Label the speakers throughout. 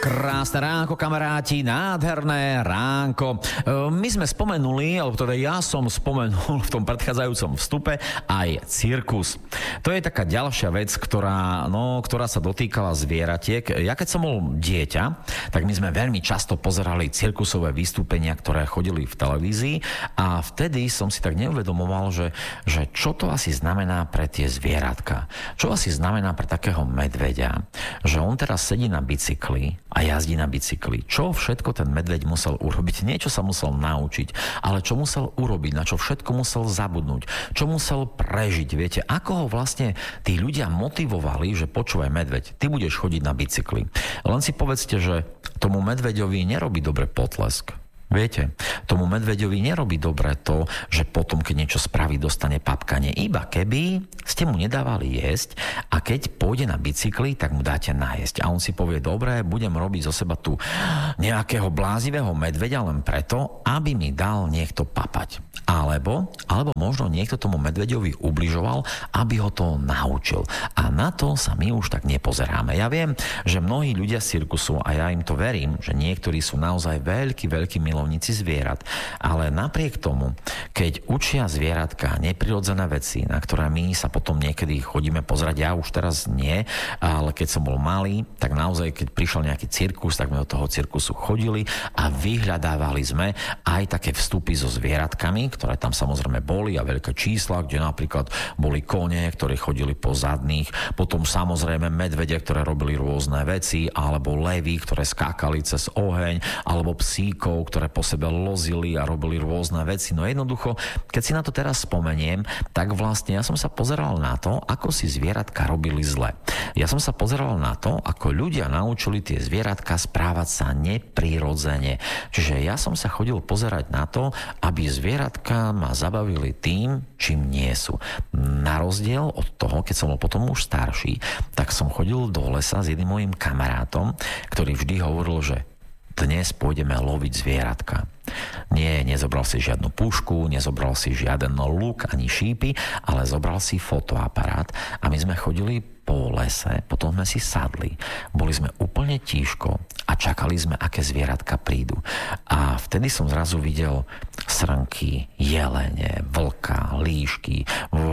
Speaker 1: Krásne ránko, kamaráti, nádherné ránko. My sme spomenuli, alebo teda ja som spomenul v tom predchádzajúcom vstupe aj cirkus. To je taká ďalšia vec, ktorá sa dotýkala zvieratiek. Ja keď som bol dieťa, tak my sme veľmi často pozerali cirkusové vystúpenia, ktoré chodili v televízii a vtedy som si tak neuvedomoval, že čo to asi znamená pre tie zvieratka. Čo asi znamená pre takého medveďa, že on teraz sedí na bicykli a jazdí na bicykli. Čo všetko ten medveď musel urobiť? Niečo sa musel naučiť, ale čo musel urobiť, na čo všetko musel zabudnúť, čo musel prežiť. Viete, ako ho vlastne tí ľudia motivovali, že počúvaj medveď, ty budeš chodiť na bicykli. Len si povedzte, že tomu medveďovi nerobí dobre potlesk. Viete, tomu medveďovi nerobí dobre to, že potom, keď niečo spraví, dostane papkanie. Iba keby ste mu nedávali jesť a keď pôjde na bicykli, tak mu dáte najesť. A on si povie, dobre, budem robiť zo seba tu nejakého blázivého medveďa len preto, aby mi dal niekto papať. Alebo možno niekto tomu medveďovi ubližoval, aby ho to naučil. A na to sa my už tak nepozeráme. Ja viem, že mnohí ľudia z cirkusu, a ja im to verím, že niektorí sú naozaj veľkí milovníci zvierat. Ale napriek tomu, keď učia zvieratka neprirodzené veci, na ktoré my sa potom niekedy chodíme pozerať, ja už teraz nie, ale keď som bol malý, tak naozaj, keď prišiel nejaký cirkus, tak sme do toho cirkusu chodili a vyhľadávali sme aj také vstupy so zvieratkami, ktoré tam samozrejme boli a veľké čísla, kde napríklad boli kone, ktoré chodili po zadných, potom samozrejme medvede, ktoré robili rôzne veci, alebo levy, ktoré skákali cez oheň, alebo psíkov, ktoré po sebe lozili a robili rôzne veci. No jednoducho, keď si na to teraz spomeniem, tak vlastne ja som sa pozeral na to, ako si zvieratka robili zle. Ja som sa pozeral na to, ako ľudia naučili tie zvieratka správať sa neprirodzene. Čiže ja som sa chodil pozerať na to, aby zvieratka ma zabavili tým, čím nie sú. Na rozdiel od toho, keď som bol potom už starší, tak som chodil do lesa s jedným mojím kamarátom, ktorý vždy hovoril, že dnes pôjdeme loviť zvieratka. Nie, nezobral si žiadnu pušku, nezobral si žiaden luk ani šípy, ale zobral si fotoaparát a my sme chodili po lese, potom sme si sadli. Boli sme úplne tížko a čakali sme, aké zvieratka prídu. A vtedy som zrazu videl srnky, jelene, vlka, líšky,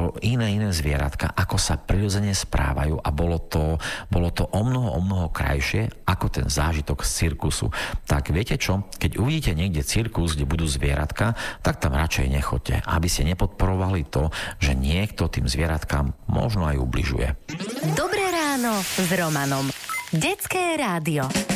Speaker 1: iné zvieratka, ako sa prirodzene správajú a bolo to o mnoho krajšie ako ten zážitok z cirkusu. Tak viete čo? Keď uvidíte niekde cirkus, kde budú zvieratka, tak tam radšej nechoďte, aby ste nepodporovali to, že niekto tým zvieratkám možno aj ubližuje.
Speaker 2: Dobré ráno s Romanom. Detské rádio.